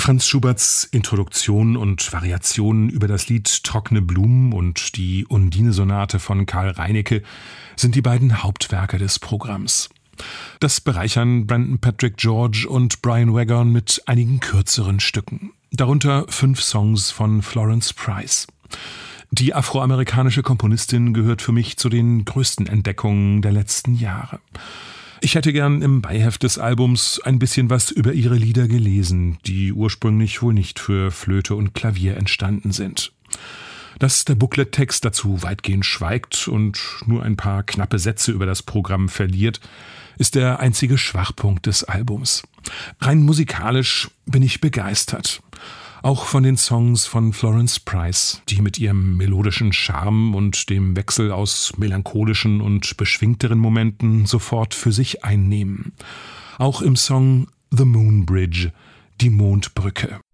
Franz Schuberts Introduktion und Variationen über das Lied Trockene Blumen und die Undine-Sonate von Karl Reinecke sind die beiden Hauptwerke des Programms. Das bereichern Brendan Patrick George und Brian Waghorn mit einigen kürzeren Stücken, darunter 5 Songs von Florence Price. Die afroamerikanische Komponistin gehört für mich zu den größten Entdeckungen der letzten Jahre. Ich hätte gern im Beiheft des Albums ein bisschen was über ihre Lieder gelesen, die ursprünglich wohl nicht für Flöte und Klavier entstanden sind. Dass der Booklet-Text dazu weitgehend schweigt und nur ein paar knappe Sätze über das Programm verliert, ist der einzige Schwachpunkt des Albums. Rein musikalisch bin ich begeistert. Auch von den Songs von Florence Price, die mit ihrem melodischen Charme und dem Wechsel aus melancholischen und beschwingteren Momenten sofort für sich einnehmen. Auch im Song The Moon Bridge, die Mondbrücke.